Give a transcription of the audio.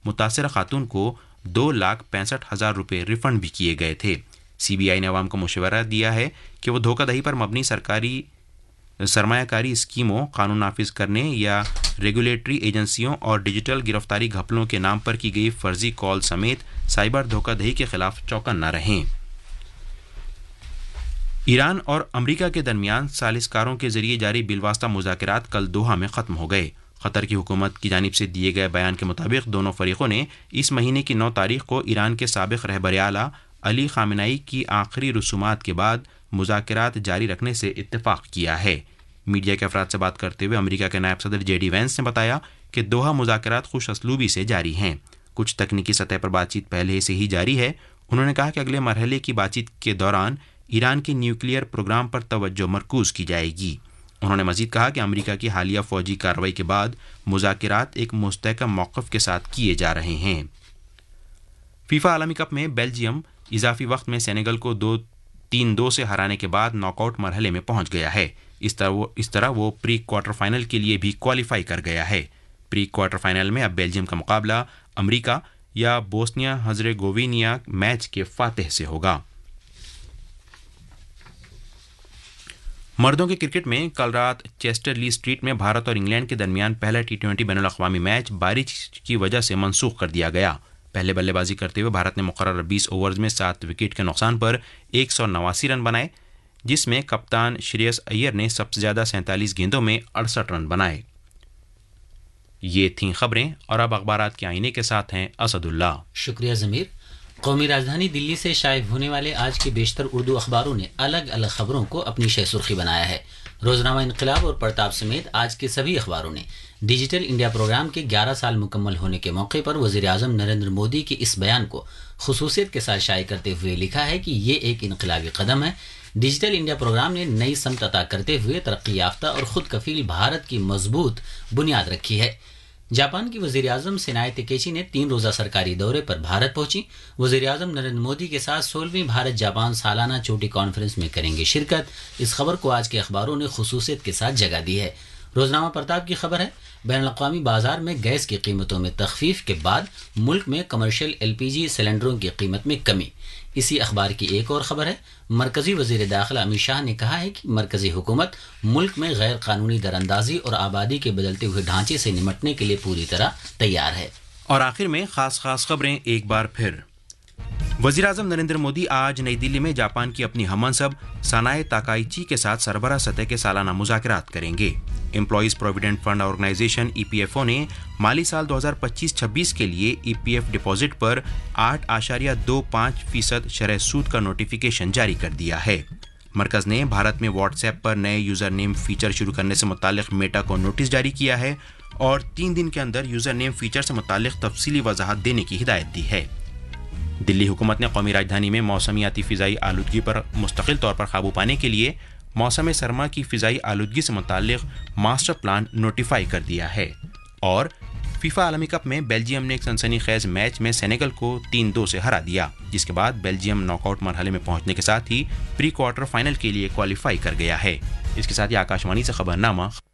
متاثرہ خاتون کو 2,65,000 روپے ریفنڈ بھی کیے گئے تھے۔ سی بی آئی نے عوام کو مشورہ دیا ہے کہ وہ دھوکہ دہی پر مبنی سرکاری سرمایہ کاری اسکیموں، قانون نافذ کرنے یا ریگولیٹری ایجنسیوں اور ڈیجیٹل گرفتاری گھپلوں کے نام پر کی گئی فرضی کال سمیت سائبر دھوکہ دہی کے خلاف چوکن نہ رہیں۔ ایران اور امریکہ کے درمیان ثالث کاروں کے ذریعے جاری بالواسطہ مذاکرات کل دوحہ میں ختم ہو گئے۔ قطر کی حکومت کی جانب سے دیے گئے بیان کے مطابق دونوں فریقوں نے اس مہینے کی 9 تاریخ کو ایران کے سابق رہبر اعلیٰ علی خامنہئی کی آخری رسومات کے بعد مذاکرات جاری رکھنے سے اتفاق کیا ہے۔ میڈیا کے افراد سے بات کرتے ہوئے امریکہ کے نائب صدر جے ڈی وینس نے بتایا کہ دوحہ مذاکرات خوش اسلوبی سے جاری ہیں، کچھ تکنیکی سطح پر بات چیت پہلے سے ہی جاری ہے۔ انہوں نے کہا کہ اگلے مرحلے کی بات چیت کے دوران ایران کے نیوکلیئر پروگرام پر توجہ مرکوز کی جائے گی۔ انہوں نے مزید کہا کہ امریکہ کی حالیہ فوجی کارروائی کے بعد مذاکرات ایک مستحکم موقف کے ساتھ کیے جا رہے ہیں۔ فیفا عالمی کپ میں بیلجیم اضافی وقت میں سینیگل کو 3-2 سے ہرانے کے بعد ناک آؤٹ مرحلے میں پہنچ گیا ہے۔ اس طرح وہ پری کوارٹر فائنل کے لیے بھی کوالیفائی کر گیا ہے۔ پری کوارٹر فائنل میں اب بیلجیم کا مقابلہ امریکہ یا بوسنیا ہرزیگووینا میچ کے فاتح سے ہوگا۔ مردوں کے کرکٹ میں کل رات چیسٹر لی اسٹریٹ میں بھارت اور انگلینڈ کے درمیان پہلا T20 بین الاقوامی میچ بارش کی وجہ سے منسوخ کر دیا گیا۔ پہلے بلے بازی کرتے ہوئے بھارت نے مقررہ 20 اوورز میں 7 وکٹ کے نقصان پر 189 رن بنائے، جس میں کپتان شرییس ایئر نے سب سے زیادہ 47 گیندوں میں 68 رن بنائے۔ یہ تھیں خبریں، اور اب اخبارات کے آئینے کے ساتھ ہیں اسد اللہ۔ شکریہ ضمیر۔ قومی راجدھانی دلی سے شائع ہونے والے آج کے بیشتر اردو اخباروں نے الگ الگ خبروں کو اپنی شہ سرخی بنایا ہے۔ روزنامہ انقلاب اور پرتاپ سمیت آج کے سبھی اخباروں نے ڈیجیٹل انڈیا پروگرام کے 11 سال مکمل ہونے کے موقع پر وزیر اعظم نریندر مودی کے اس بیان کو خصوصیت کے ساتھ شائع کرتے ہوئے لکھا ہے کہ یہ ایک انقلابی قدم ہے۔ ڈیجیٹل انڈیا پروگرام نے نئی سمت عطا کرتے ہوئے ترقی یافتہ اور خود کفیل بھارت کی مضبوط بنیاد رکھی ہے۔ جاپان کی وزیر اعظم سینائے تکیچی نے 3 روزہ سرکاری دورے پر بھارت پہنچی۔ وزیر اعظم نریندر مودی کے ساتھ 16ویں بھارت جاپان سالانہ چوٹی کانفرنس میں کریں گے شرکت۔ اس خبر کو آج کے اخباروں نے خصوصیت کے ساتھ جگہ دی ہے۔ روزنامہ پرتاپ کی خبر ہے، بین الاقوامی بازار میں گیس کی قیمتوں میں تخفیف کے بعد ملک میں کمرشل LPG سلنڈروں کی قیمت میں کمی۔ اسی اخبار کی ایک اور خبر ہے، مرکزی وزیر داخلہ امت شاہ نے کہا ہے کہ مرکزی حکومت ملک میں غیر قانونی دراندازی اور آبادی کے بدلتے ہوئے ڈھانچے سے نمٹنے کے لیے پوری طرح تیار ہے۔ اور آخر میں خاص خبریں ایک بار پھر۔ وزیر اعظم نریندر مودی آج نئی دلی میں جاپان کی اپنی ہم منصب سانائے تاکائچی کے ساتھ سربراہ سطح کے سالانہ مذاکرات کریں گے۔ Employees provident fund organization EPFO نے مالی سال 2025-26 کے لیے EPF ڈپازٹ پر 8.25% شرح سود کا نوٹیفیکیشن جاری کر دیا ہے۔ مرکز نے بھارت میں واٹس ایپ پر نئے یوزر نیم فیچر شروع کرنے سے متعلق میٹا کو نوٹس جاری کیا ہے اور 3 دن کے اندر یوزر نیم فیچر سے متعلق تفصیلی وضاحت دینے کی ہدایت دی ہے۔ دلی حکومت نے قومی راجدھانی میں موسمیاتی فضائی آلودگی پر مستقل طور پر قابو پانے کے لیے موسم سرما کی فضائی آلودگی سے متعلق ماسٹر پلان نوٹیفائی کر دیا ہے۔ اور فیفا عالمی کپ میں بیلجیم نے ایک سنسنی خیز میچ میں سینیگل کو 3-2 سے ہرا دیا، جس کے بعد بیلجیم ناک آؤٹ مرحلے میں پہنچنے کے ساتھ ہی پری کوارٹر فائنل کے لیے کوالیفائی کر گیا ہے۔ اس کے ساتھ ہی آکاشوانی سے خبرنامہ